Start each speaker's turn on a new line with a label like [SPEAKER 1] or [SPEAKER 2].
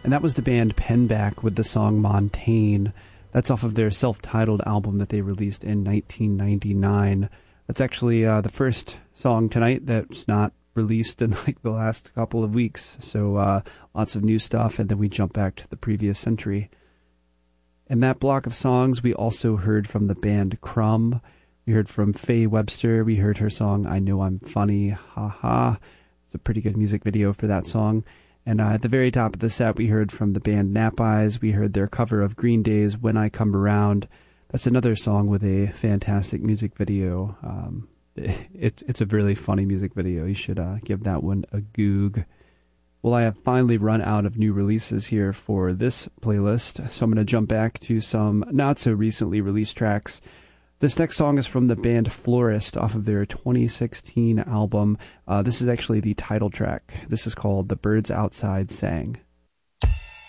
[SPEAKER 1] And that was the band Penback with the song Montaigne. That's off of their self-titled album that they released in 1999. That's actually the first song tonight that's not released in like the last couple of weeks. So lots of new stuff, and then we jump back to the previous century. In that block of songs, we also heard from the band Crumb. We heard from Faye Webster. We heard her song, I Know I'm Funny, Ha Ha. It's a pretty good music video for that song. And at the very top of the set, we heard from the band Nap Eyes. We heard their cover of Green Day's When I Come Around. That's another song with a fantastic music video. It's a really funny music video. You should give that one a goog. Well, I have finally run out of new releases here for this playlist, so I'm going to jump back to some not-so-recently released tracks. This next song is from the band Florist off of their 2016 album. This is actually the title track. This is called The Birds Outside Sang.